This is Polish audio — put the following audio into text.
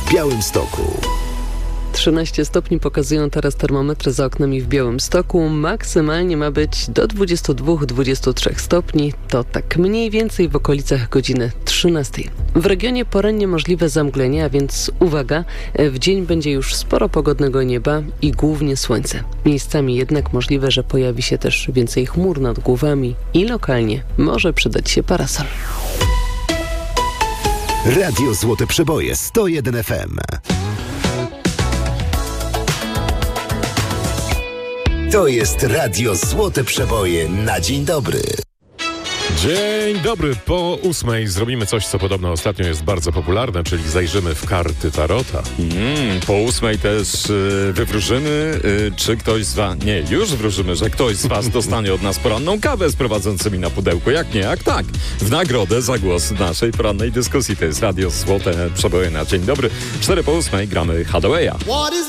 w Białymstoku. 13 stopni pokazują teraz termometry za oknami w Białymstoku. Maksymalnie ma być do 22-23 stopni. To tak mniej więcej w okolicach godziny 13. W regionie porannie możliwe zamglenie, a więc uwaga, w dzień będzie już sporo pogodnego nieba i głównie słońce. Miejscami jednak możliwe, że pojawi się też więcej chmur nad głowami i lokalnie może przydać się parasol. Radio Złote Przeboje 101 FM. To jest Radio Złote Przeboje na dzień dobry. Dzień dobry, po 8 zrobimy coś, co podobno ostatnio jest bardzo popularne, czyli zajrzymy w karty tarota. Po 8 też wywróżymy, czy ktoś z was... Nie, już wróżymy, że ktoś z was dostanie od nas poranną kawę z prowadzącymi na pudełku. Jak nie, jak tak. W nagrodę za głos naszej porannej dyskusji. To jest Radio Złote Przeboje na dzień dobry. 4 po 8 gramy Hathawaya.